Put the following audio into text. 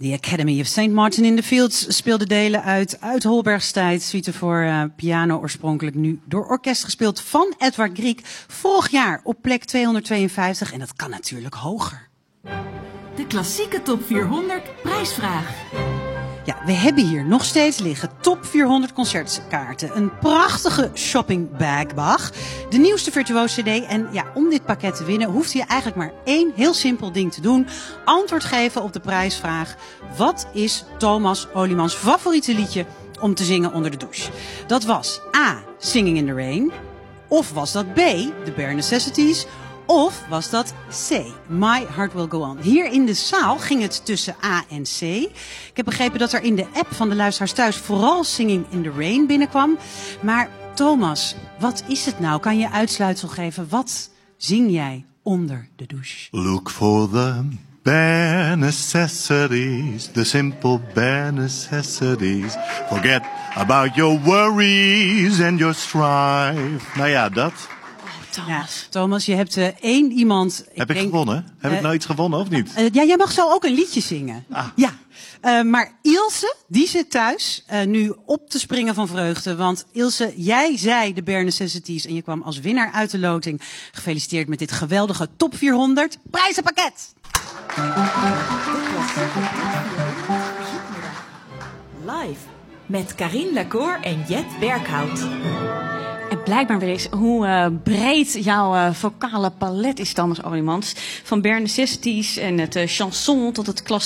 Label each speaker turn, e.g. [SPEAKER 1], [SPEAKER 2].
[SPEAKER 1] The Academy of St. Martin in the Fields speelde delen uit Holbergstijd. Suite voor piano, oorspronkelijk nu door orkest gespeeld van Edward Grieg. Vorig jaar op plek 252 en dat kan natuurlijk hoger.
[SPEAKER 2] De klassieke top 400 prijsvraag.
[SPEAKER 1] Ja, we hebben hier nog steeds liggen top 400 concertkaarten. Een prachtige shoppingbag, Bach. De nieuwste virtuoos CD. En ja, om dit pakket te winnen hoeft je eigenlijk maar één heel simpel ding te doen. Antwoord geven op de prijsvraag. Wat is Thomas Oliemans favoriete liedje om te zingen onder de douche? Dat was A. Singing in the Rain. Of was dat B. The Bare Necessities. Of was dat C, My Heart Will Go On? Hier in de zaal ging het tussen A en C. Ik heb begrepen dat er in de app van de luisteraars thuis vooral Singing in the Rain binnenkwam. Maar Thomas, wat is het nou? Kan je uitsluitsel geven? Wat zing jij onder de douche?
[SPEAKER 3] Look for the bare necessities, the simple bare necessities. Forget about your worries and your strife. Nou ja, dat...
[SPEAKER 1] Ja, Thomas, je hebt één iemand...
[SPEAKER 3] Heb ik gewonnen? Heb ik nou iets gewonnen of niet?
[SPEAKER 1] Ja, jij mag zo ook een liedje zingen.
[SPEAKER 3] Ah.
[SPEAKER 1] Ja, maar Ilse, die zit thuis nu op te springen van vreugde. Want Ilse, jij zei de Bare Necessities en je kwam als winnaar uit de loting. Gefeliciteerd met dit geweldige top 400 prijzenpakket.
[SPEAKER 2] Live met Carine Lacour en Jet Berghout.
[SPEAKER 4] En blijkbaar weer eens hoe breed jouw vocale palet is, Thomas Oliemans. Van Bare Necessities en het chanson tot het klassiek.